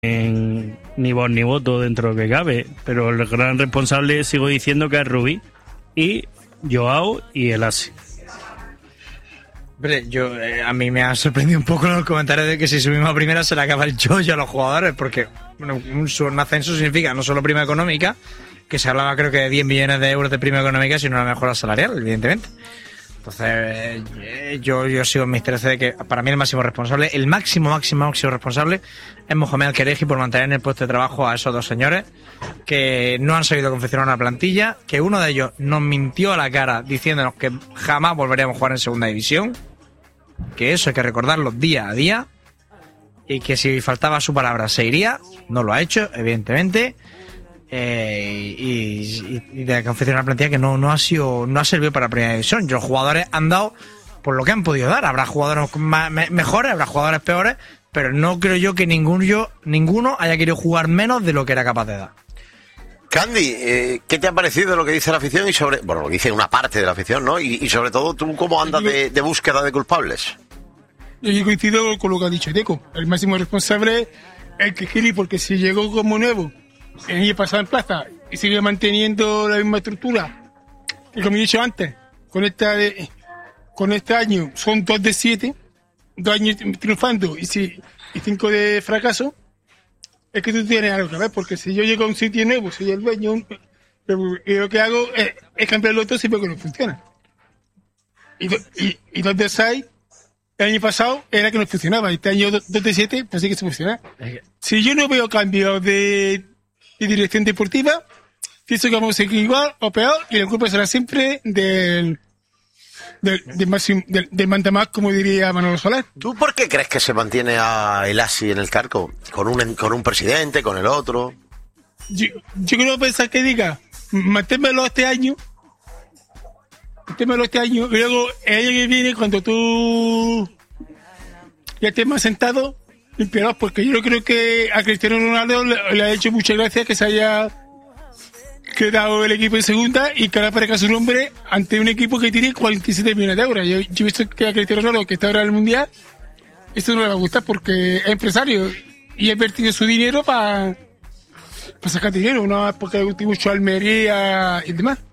ni voz ni voto dentro de lo que cabe, pero el gran responsable sigo diciendo que es Rubí y Joao y el Asi. Hombre, a mí me ha sorprendido un poco los comentarios de que si subimos a primera se le acaba el chollo a los jugadores, porque bueno, un ascenso significa no solo prima económica, que se hablaba creo que de 10 millones de euros de prima económica, sino una mejora salarial, evidentemente. Entonces, yo sigo en mis 13 de que para mí el máximo responsable, el máximo responsable es Mohamed Al-Khereji por mantener en el puesto de trabajo a esos dos señores que no han sabido confeccionar una plantilla, que uno de ellos nos mintió a la cara diciéndonos que jamás volveríamos a jugar en segunda división, que eso hay que recordarlo día a día, y que si faltaba su palabra se iría, no lo ha hecho, evidentemente. Y de confeccionar una plantilla que no ha servido para la primera división. Los jugadores han dado por lo que han podido dar. Habrá jugadores mejores, habrá jugadores peores, pero no creo yo que ninguno haya querido jugar menos de lo que era capaz de dar. Candy, ¿qué te ha parecido lo que dice la afición y lo que dice una parte de la afición, ¿no? Y sobre todo tú, ¿cómo andas de búsqueda de culpables? Yo coincido con lo que ha dicho Deco. El máximo responsable es el Khereji, porque si llegó como nuevo el año pasado en plaza y sigue manteniendo la misma estructura, y como he dicho antes, con este año son 2 de 7, 2 años triunfando y 5 de fracaso, es que tú tienes algo que ver, porque si yo llego a un sitio nuevo, soy el dueño, y lo que hago es cambiarlo todo si veo que no funciona. Y 2 de 6, el año pasado era que no funcionaba, este año 2 de 7, pues sí que se funciona. Si yo no veo cambios de dirección deportiva, pienso que vamos a seguir igual o peor, y la culpa será siempre del mandamás, como diría Manolo Soler. ¿Tú por qué crees que se mantiene a El Asi en el cargo? ¿Con un presidente, con el otro? Yo quiero pensar que diga, manténmelo este año, y luego el año que viene, cuando tú ya estés más sentado, limpiarás, porque yo creo que a Cristiano Ronaldo le ha hecho mucha gracia que se haya quedado el equipo en segunda y que ahora aparezca su nombre ante un equipo que tiene 47 millones de euros. Yo he visto que a Cristiano Ronaldo, que está ahora en el Mundial, esto no le va a gustar porque es empresario y ha invertido su dinero para sacar dinero, no es porque le mucho a Almería y demás.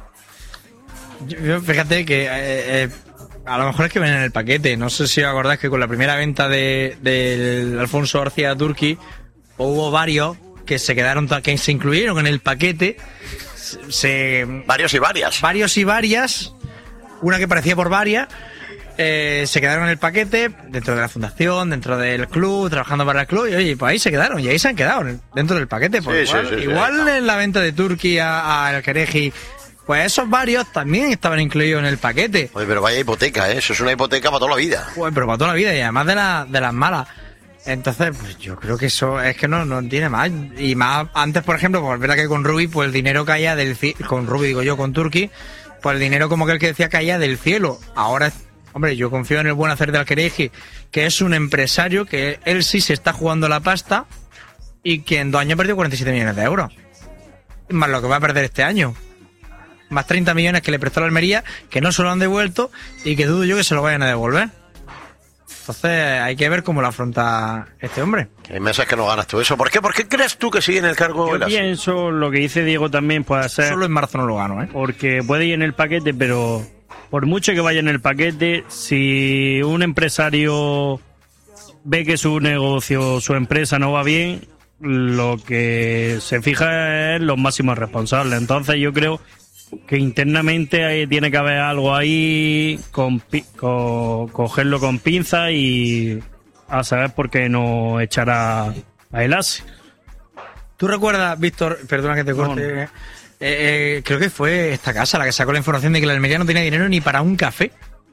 Fíjate que a lo mejor es que ven en el paquete. No sé si os acordáis que con la primera venta del Alfonso García Turki hubo varios que se quedaron, que se incluyeron en el paquete. Varios y varias. Una que parecía por varias. Se quedaron en el paquete, dentro de la fundación, dentro del club, trabajando para el club, y oye, pues ahí se quedaron, y ahí se han quedado, dentro del paquete. Pues igual en la venta de Turki a Al-Khereji, pues esos varios también estaban incluidos en el paquete. Oye, pero vaya hipoteca, ¿eh? Eso es una hipoteca para toda la vida. Pues, pero para toda la vida, y además de las malas. Entonces, pues yo creo que eso es que no tiene más. Y más, antes, por ejemplo, pues es verdad que con Rubí, pues el dinero caía del cielo. Con Rubí, digo yo, con Turki, pues el dinero como que el que decía caía del cielo. Ahora, hombre, yo confío en el buen hacer de Al-Khereji, que es un empresario, que él sí se está jugando la pasta y que en 2 años perdió 47 millones de euros. Más lo que va a perder este año. Más 30 millones que le prestó la Almería, que no se lo han devuelto y que dudo yo que se lo vayan a devolver. Entonces hay que ver cómo lo afronta este hombre. Hay meses que no ganas tú eso. ¿Por qué crees tú que sigue en el cargo? Yo pienso, lo que dice Diego también puede ser... Solo en marzo no lo gano, ¿eh? Porque puede ir en el paquete, pero por mucho que vaya en el paquete, si un empresario ve que su negocio, su empresa no va bien, lo que se fija es los máximos responsables. Entonces yo creo que internamente tiene que haber algo ahí, cogerlo con pinza y a saber por qué no echar a El Asi. ¿Tú recuerdas, Víctor, perdona que te corte, creo que fue esta casa la que sacó la información de que la Almería no tenía dinero ni para un café?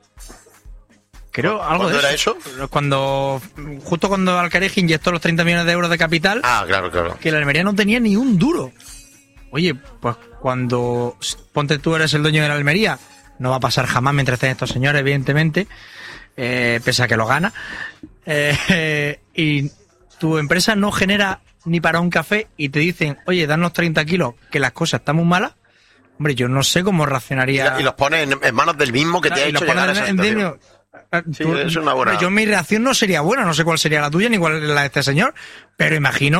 Creo algo de eso. ¿Cuándo era eso? Justo cuando Al-Khereji inyectó los 30 millones de euros de capital. Ah, claro. Que la Almería no tenía ni un duro. Oye, pues cuando ponte tú eres el dueño de la Almería, no va a pasar jamás mientras estén estos señores, evidentemente, pese a que lo gana, y tu empresa no genera ni para un café y te dicen, oye, danos 30 kilos, que las cosas están muy malas. Hombre, yo no sé cómo reaccionaría. Y los pones en manos del mismo que te ha hecho llegar a esa situación. Sí, es una buena. Yo mi reacción no sería buena, no sé cuál sería la tuya ni cuál es la de este señor, pero imagino